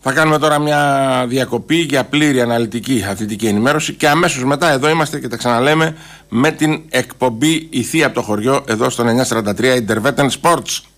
Θα κάνουμε τώρα μια διακοπή για πλήρη αναλυτική αθλητική ενημέρωση και αμέσως μετά εδώ είμαστε και τα ξαναλέμε με την εκπομπή «Η Θεία από το χωριό» εδώ στο 943 Intervetten Sports.